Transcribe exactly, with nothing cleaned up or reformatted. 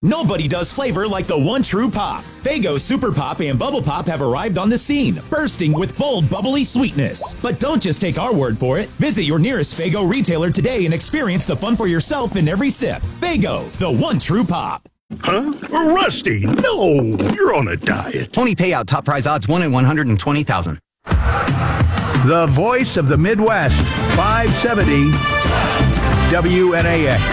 Nobody does flavor like the one true pop. Faygo Super Pop and Bubble Pop have arrived on the scene, bursting with bold, bubbly sweetness. But don't just take our word for it. Visit your nearest Faygo retailer today and experience the fun for yourself in every sip. Faygo, the one true pop. Huh? Rusty, no! You're on a diet. Pony payout, top prize odds, one in one hundred twenty thousand. The voice of the Midwest, five seventy W N A X.